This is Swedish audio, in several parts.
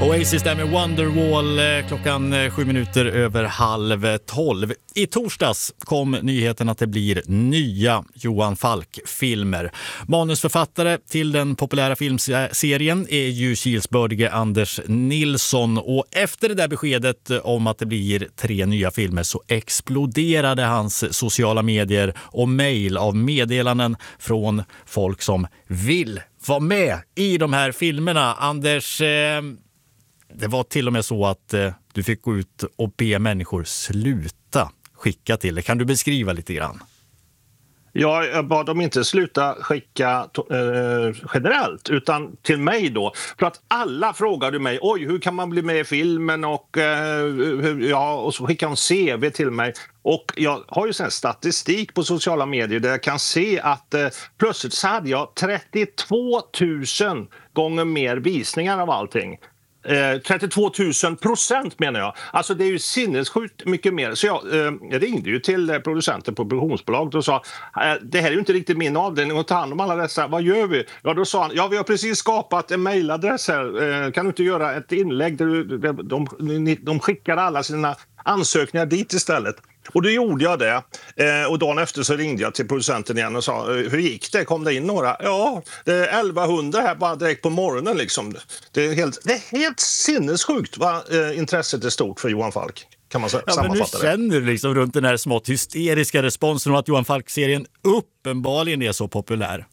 Oasis där med Wonderwall, klockan 7 minuter över 11:30. I torsdags kom nyheten att det blir nya Johan Falk-filmer. Manusförfattare till den populära filmserien är ju kilsbördige Anders Nilsson, och efter det där beskedet om att det blir 3 nya filmer så exploderade hans sociala medier och mejl av meddelanden från folk som vill vara med i de här filmerna. Anders, det var till och med så att du fick gå ut och be människor sluta skicka till det. Kan du beskriva lite grann? Ja, jag bad dem inte sluta skicka generellt, utan till mig då. För att alla frågade mig, hur kan man bli med i filmen? Och så skickade de CV till mig. Och jag har ju sen statistik på sociala medier där jag kan se att plötsligt så hade jag 32 000 gånger mer visningar av allting. 32 000% menar jag. Alltså det är ju sinnessjukt mycket mer. Så jag ringde ju till producenter på produktionsbolaget och sa, det här är ju inte riktigt min avdelning att ta hand om alla dessa, vad gör vi? Ja, då sa han, vi har precis skapat en mejladress här, kan du inte göra ett inlägg där de skickar alla sina ansökningar dit istället. Och då gjorde jag det. Och dagen efter så ringde jag till producenten igen och sa, hur gick det? Kom det in några? Ja, det är 1100 här bara direkt på morgonen liksom. Det är helt sinnessjukt vad intresset är stort för Johan Falk. Kan man sammanfatta men det. Nu känner du liksom runt den här smått hysteriska responsen och att Johan Falk-serien uppenbarligen är så populär.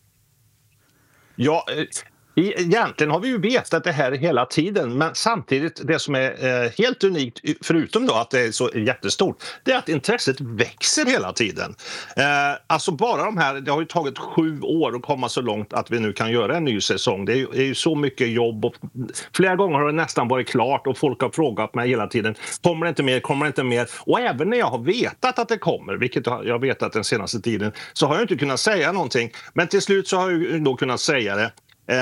Ja, egentligen har vi ju vetat det här hela tiden, men samtidigt det som är helt unikt, förutom då att det är så jättestort, det är att intresset växer hela tiden. Alltså bara de här, det har ju tagit 7 år att komma så långt att vi nu kan göra en ny säsong. Det är ju så mycket jobb och flera gånger har det nästan varit klart och folk har frågat mig hela tiden, kommer det inte mer? Och även när jag har vetat att det kommer, vilket jag har vetat den senaste tiden, så har jag inte kunnat säga någonting. Men till slut så har jag då kunnat säga det.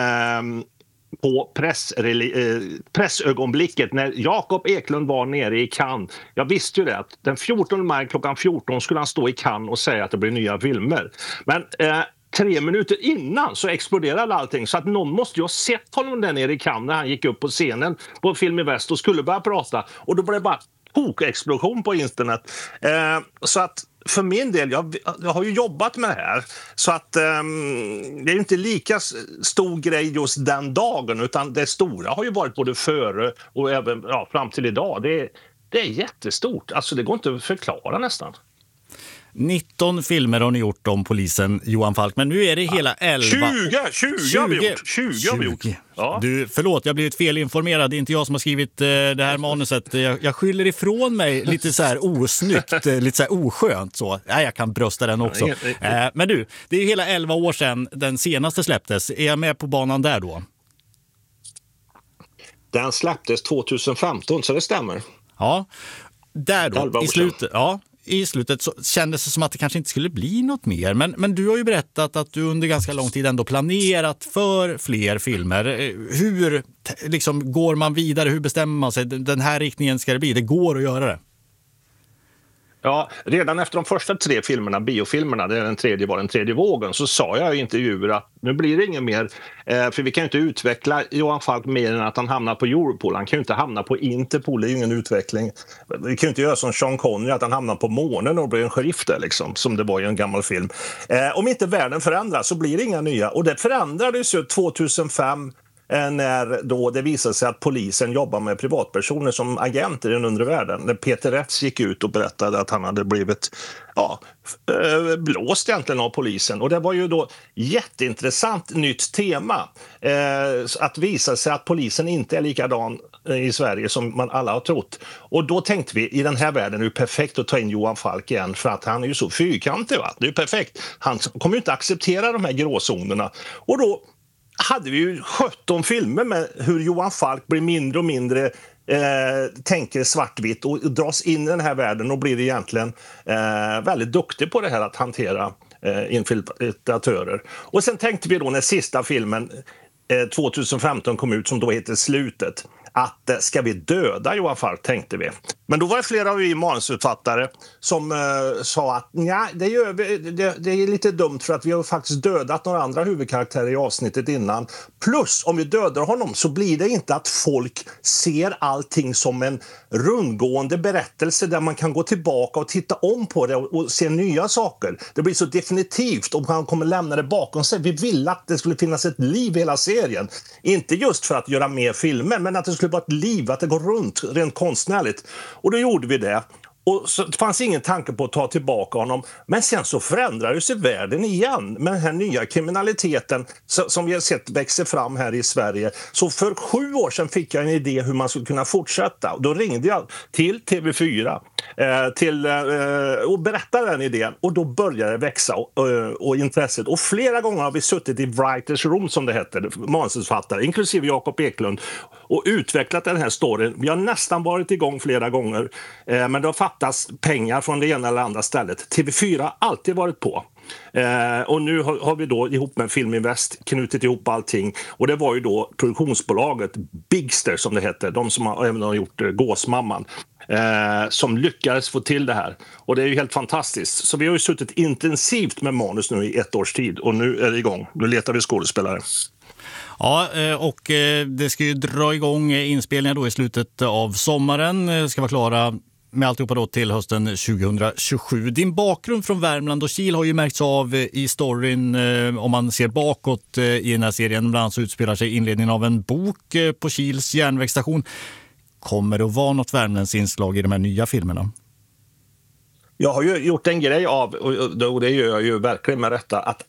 På pressögonblicket när Jakob Eklund var nere i Cannes. Jag visste ju det att den 14 maj klockan 14 skulle han stå i Cannes och säga att det blir nya filmer. Men 3 minuter innan så exploderade allting, så att någon måste ju ha sett honom där nere i Cannes när han gick upp på scenen på Film i Väst och skulle börja prata, och då blev det bara kokexplosion på internet. Så att för min del, jag har ju jobbat med det här, så att det är inte lika stor grej just den dagen, utan det stora har ju varit både före och även fram till idag. Det är jättestort, alltså det går inte att förklara nästan. 19 filmer har ni gjort om polisen Johan Falk, men nu är det hela 11. 20 har vi gjort. Ja. Du, förlåt, jag har blivit felinformerad. Det är inte jag som har skrivit det här manuset. Jag skyller ifrån mig lite så här osnyggt, lite så här oskönt så. Ja, jag kan brösta den också. Men du, det är hela 11 år sedan den senaste släpptes. Är jag med på banan där då? Den släpptes 2015, så det stämmer. Ja, där då, i slutet så kändes det som att det kanske inte skulle bli något mer. Men du har ju berättat att du under ganska lång tid ändå planerat för fler filmer. Hur liksom går man vidare? Hur bestämmer man sig? Den här riktningen ska det bli. Det går att göra det. Ja, redan efter de första 3 filmerna, biofilmerna, där den tredje var den tredje vågen, så sa jag i intervjuer att nu blir det ingen mer, för vi kan ju inte utveckla Johan Falk mer än att han hamnar på Europol. Han kan ju inte hamna på Interpol, det är ju ingen utveckling. Vi kan ju inte göra som Sean Connery, att han hamnar på månen och blir en sheriff där liksom, som det var i en gammal film. Om inte världen förändras så blir det inga nya, och det förändrades ju 2005 när då det visade sig att polisen jobbar med privatpersoner som agenter i den undre världen. När Peter Rätts gick ut och berättade att han hade blivit blåst egentligen av polisen. Och det var ju då jätteintressant nytt tema. Att visa sig att polisen inte är likadan i Sverige som man alla har trott. Och då tänkte vi, i den här världen är det perfekt att ta in Johan Falk igen, för att han är ju så fyrkantig, va? Det är ju perfekt. Han kommer ju inte acceptera de här gråzonerna. Och då hade vi ju 17 filmer med hur Johan Falk blir mindre och mindre tänker svartvitt och dras in i den här världen och blir egentligen väldigt duktig på det här att hantera infiltratörer. Och sen tänkte vi då när sista filmen 2015 kom ut, som då heter Slutet, att ska vi döda Johan Falk, tänkte vi. Men då var det flera av vi manusutfattare som sa att nej, det är lite dumt för att vi har faktiskt dödat några andra huvudkaraktärer i avsnittet innan. Plus, om vi dödar honom så blir det inte att folk ser allting som en rundgående berättelse där man kan gå tillbaka och titta om på det och se nya saker. Det blir så definitivt om han kommer lämna det bakom sig. Vi ville att det skulle finnas ett liv i hela serien. Inte just för att göra mer filmer, men att det skulle vara ett liv, att det går runt rent konstnärligt. Och då gjorde vi det. Och så fanns ingen tanke på att ta tillbaka honom. Men sen så förändrades sig världen igen med den här nya kriminaliteten som vi har sett växer fram här i Sverige. Så för 7 år sedan fick jag en idé hur man skulle kunna fortsätta. Och då ringde jag till TV4 och berättade den idén. Och då började det växa och intresset. Och flera gånger har vi suttit i Writers Room, som det heter, manusförfattare, inklusive Jakob Eklund, och utvecklat den här storyn. Vi har nästan varit igång flera gånger, men det har fattats pengar från det ena eller andra stället. TV4 har alltid varit på. Och nu har vi då ihop med Filminvest knutit ihop allting. Och det var ju då produktionsbolaget Bigster, som det heter, de som även har gjort Gåsmamman, som lyckades få till det här. Och det är ju helt fantastiskt. Så vi har ju suttit intensivt med manus nu i 1 års tid. Och nu är det igång. Nu letar vi skådespelare. Ja, och det ska ju dra igång inspelningar då i slutet av sommaren. Ska vara klara med alltihopa då till hösten 2027. Din bakgrund från Värmland och Kil har ju märkts av i storyn, om man ser bakåt i den här serien. Bland annat så utspelar sig inledningen av en bok på Kils järnvägsstation. Kommer det att vara något Värmlands inslag i de här nya filmerna? Jag har ju gjort en grej av, och det gör jag ju verkligen med rätta, att